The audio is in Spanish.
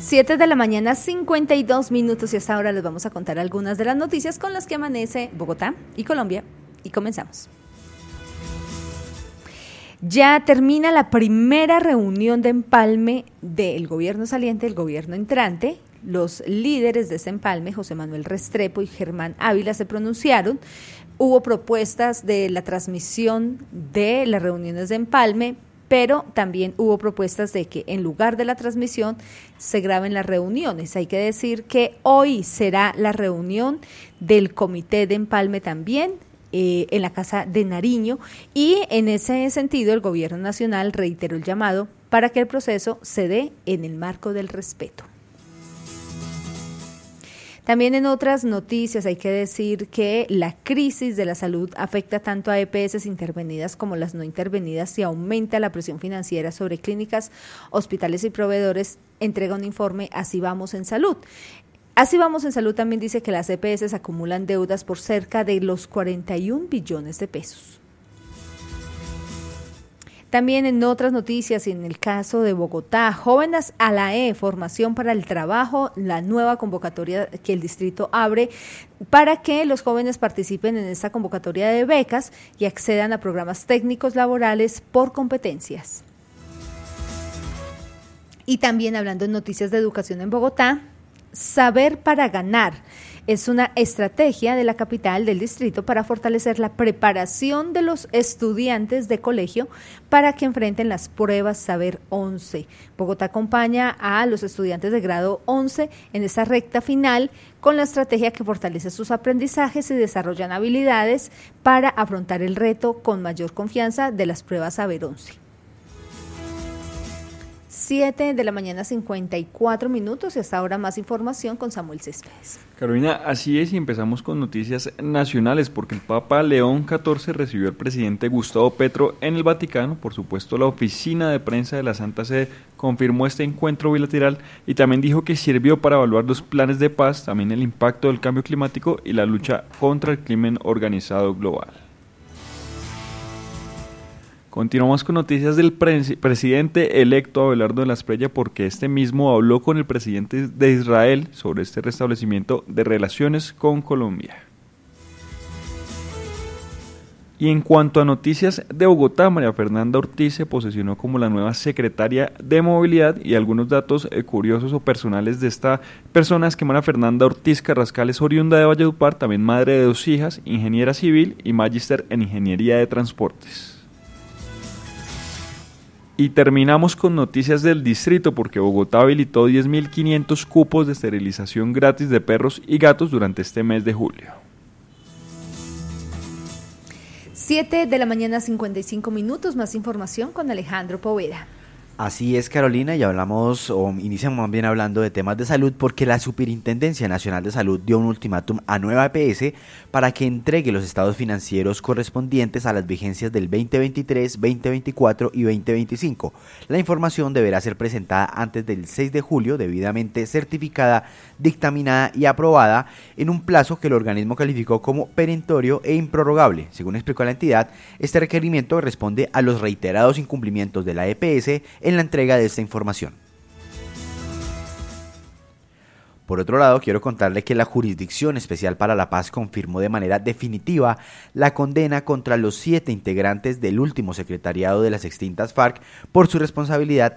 7 de la mañana, 52 minutos, y hasta ahora les vamos a contar algunas de las noticias con las que amanece Bogotá y Colombia, y comenzamos. Ya termina la primera reunión de empalme del gobierno saliente, del gobierno entrante. Los líderes de ese empalme, José Manuel Restrepo y Germán Ávila, se pronunciaron. Hubo propuestas de la transmisión de las reuniones de empalme, pero también hubo propuestas de que en lugar de la transmisión se graben las reuniones. Hay que decir que hoy será la reunión del comité de empalme también, en la Casa de Nariño, y en ese sentido el gobierno nacional reiteró el llamado para que el proceso se dé en el marco del respeto. También en otras noticias hay que decir que la crisis de la salud afecta tanto a EPS intervenidas como las no intervenidas y aumenta la presión financiera sobre clínicas, hospitales y proveedores, entrega un informe Así Vamos en Salud. Así Vamos en Salud también dice que las EPS acumulan deudas por cerca de los 41 billones de pesos. También en otras noticias, en el caso de Bogotá, Jóvenes a la E, Formación para el Trabajo, la nueva convocatoria que el distrito abre para que los jóvenes participen en esta convocatoria de becas y accedan a programas técnicos laborales por competencias. Y también hablando en noticias de educación en Bogotá, Saber para Ganar es una estrategia de la capital del distrito para fortalecer la preparación de los estudiantes de colegio para que enfrenten las pruebas Saber 11. Bogotá acompaña a los estudiantes de grado 11 en esta recta final con la estrategia que fortalece sus aprendizajes y desarrollan habilidades para afrontar el reto con mayor confianza de las pruebas Saber 11. 7 de la mañana, 54 minutos, y hasta ahora más información con Samuel Céspedes. Carolina, así es, y empezamos con noticias nacionales, porque el Papa León XIV recibió al presidente Gustavo Petro en el Vaticano. Por supuesto, la oficina de prensa de la Santa Sede confirmó este encuentro bilateral y también dijo que sirvió para evaluar los planes de paz, también el impacto del cambio climático y la lucha contra el crimen organizado global. Continuamos con noticias del presidente electo Abelardo de la Espriella, porque este mismo habló con el presidente de Israel sobre este restablecimiento de relaciones con Colombia. Y en cuanto a noticias de Bogotá, María Fernanda Ortiz se posesionó como la nueva secretaria de Movilidad, y algunos datos curiosos o personales de esta persona es que María Fernanda Ortiz Carrascal es oriunda de Valledupar, también madre de 2 hijas, ingeniera civil y magíster en ingeniería de transportes. Y terminamos con noticias del distrito, porque Bogotá habilitó 10.500 cupos de esterilización gratis de perros y gatos durante este mes de julio. 7 de la mañana, 55 minutos, más información con Alejandro Poveda. Así es, Carolina, y iniciamos más bien hablando de temas de salud, porque la Superintendencia Nacional de Salud dio un ultimátum a Nueva EPS para que entregue los estados financieros correspondientes a las vigencias del 2023, 2024 y 2025. La información deberá ser presentada antes del 6 de julio, debidamente certificada, dictaminada y aprobada en un plazo que el organismo calificó como perentorio e improrrogable. Según explicó la entidad, este requerimiento responde a los reiterados incumplimientos de la EPS en la entrega de esta información. Por otro lado, quiero contarle que la Jurisdicción Especial para la Paz confirmó de manera definitiva la condena contra los 7 integrantes del último secretariado de las extintas FARC por su responsabilidad